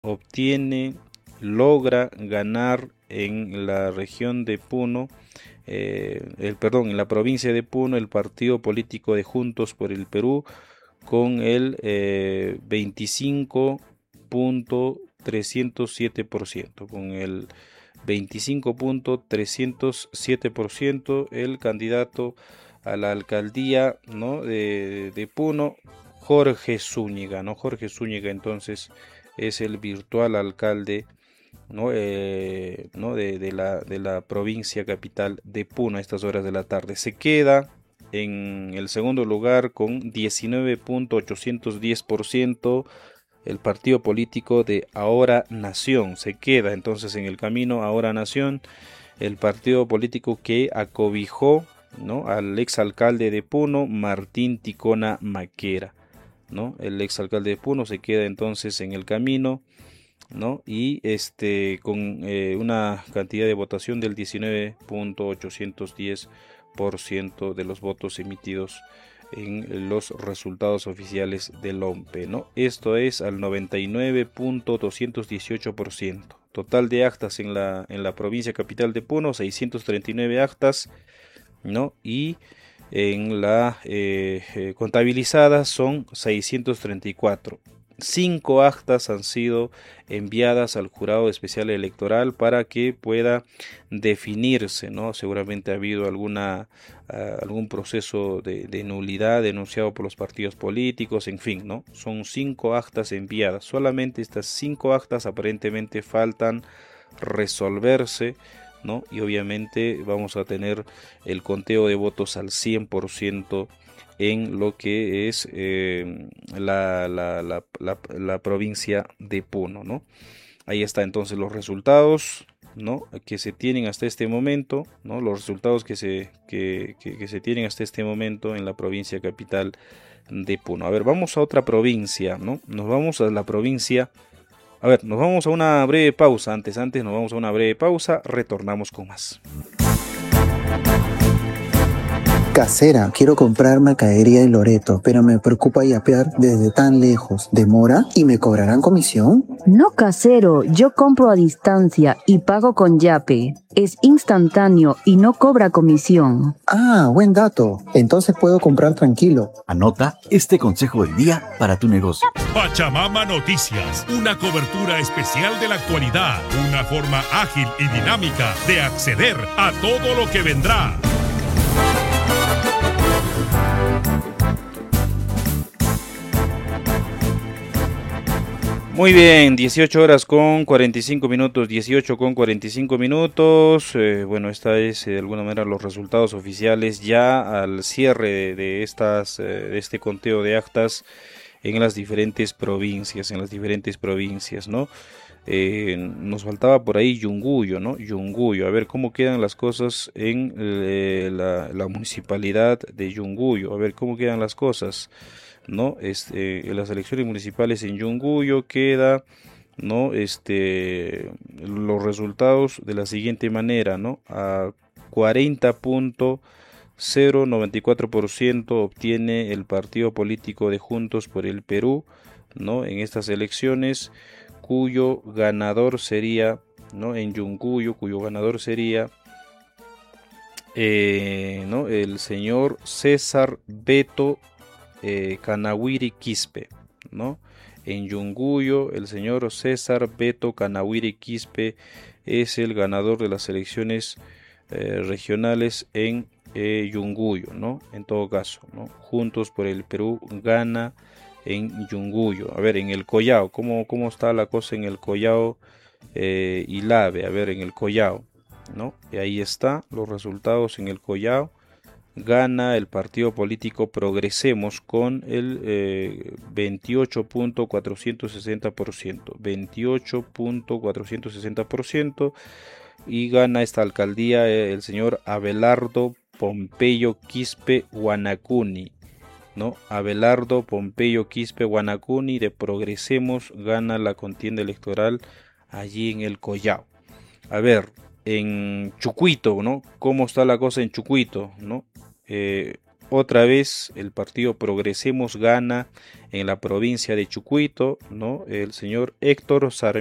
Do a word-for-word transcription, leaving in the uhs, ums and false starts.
obtiene, logra ganar en la región de Puno, eh, el, perdón, en la provincia de Puno, el partido político de Juntos por el Perú, con el eh, veinticinco punto trescientos siete por ciento, con el veinticinco punto trescientos siete por ciento el candidato a la alcaldía, ¿no?, de, de Puno, Jorge Zúñiga, ¿no? Jorge Zúñiga entonces es el virtual alcalde, ¿no? Eh, ¿no? De, de, la, de la provincia capital de Puno a estas horas de la tarde. Se queda en el segundo lugar con diecinueve punto ochocientos diez por ciento el partido político de Ahora Nación. Se queda entonces en el camino Ahora Nación, el partido político que acobijó, ¿no?, al exalcalde de Puno, Martín Ticona Maquera, ¿no? El exalcalde de Puno se queda entonces en el camino, ¿no? Y este con eh, una cantidad de votación del diecinueve punto ochocientos diez por ciento de los votos emitidos en los resultados oficiales del O M P E, ¿no? Esto es al noventa y nueve punto doscientos dieciocho por ciento. Total de actas en la, en la provincia capital de Puno, seiscientos treinta y nueve actas, ¿no? Y en la eh, eh, contabilizadas son seiscientos treinta y cuatro. Cinco actas han sido enviadas al jurado especial electoral para que pueda definirse, ¿no? Seguramente ha habido alguna, uh, algún proceso de, de nulidad denunciado por los partidos políticos, en fin, ¿no? Son cinco actas enviadas. Solamente estas cinco actas aparentemente faltan resolverse, ¿no? Y obviamente vamos a tener el conteo de votos al cien por ciento en lo que es eh, la, la, la, la, la provincia de Puno, ¿no? Ahí está entonces los resultados, ¿no?, que se tienen hasta este momento, ¿no? Los resultados que se, que, que, que se tienen hasta este momento en la provincia capital de Puno. A ver, vamos a otra provincia, ¿no? Nos vamos a la provincia. A ver, nos vamos a una breve pausa. Antes, antes nos vamos a una breve pausa. Retornamos con más. Casera, quiero comprar mercadería de Loreto, pero me preocupa yapear desde tan lejos. ¿Demora y me cobrarán comisión? No, casero, yo compro a distancia y pago con Yape. Es instantáneo y no cobra comisión. Ah, buen dato. Entonces puedo comprar tranquilo. Anota este consejo del día para tu negocio. Pachamama Noticias, una cobertura especial de la actualidad, una forma ágil y dinámica de acceder a todo lo que vendrá. Muy bien, dieciocho horas con cuarenta y cinco minutos, dieciocho con cuarenta y cinco minutos. Eh, bueno, esta es eh, de alguna manera los resultados oficiales ya al cierre de, de estas, eh, de este conteo de actas en las diferentes provincias, en las diferentes provincias, ¿no? Eh, nos faltaba por ahí Yunguyo, ¿no? Yunguyo, a ver cómo quedan las cosas en eh, la, la municipalidad de Yunguyo, a ver cómo quedan las cosas, ¿no? Este, en las elecciones municipales en Yunguyo queda, ¿no? Este, los resultados de la siguiente manera, ¿no? A cuarenta punto cero noventa y cuatro por ciento obtiene el partido político de Juntos por el Perú, ¿no? En estas elecciones, cuyo ganador sería, ¿no? En Yunguyo, cuyo ganador sería eh, ¿no? el señor César Beto eh, Canawiri Quispe, ¿no? En Yunguyo, el señor César Beto Canawiri Quispe es el ganador de las elecciones eh, regionales en eh, Yunguyo, ¿no? En todo caso, ¿no? Juntos por el Perú gana en Yunguyo. A ver, en el Collao, ¿cómo, cómo está la cosa en el Collao eh, y Lave? A ver, en el Collao, ¿no? Y ahí está los resultados en el Collao. Gana el partido político Progresemos con el eh, veintiocho punto cuatrocientos sesenta por ciento. veintiocho punto cuatrocientos sesenta por ciento. Y gana esta alcaldía eh, el señor Abelardo Pompeyo Quispe Guanacuni, ¿no? Abelardo Pompeyo Quispe Guanacuni de Progresemos gana la contienda electoral allí en el Collao. A ver, en Chucuito, ¿no? ¿Cómo está la cosa en Chucuito, ¿no? Eh, otra vez el partido Progresemos gana en la provincia de Chucuito, ¿no? El señor Héctor Sarmiento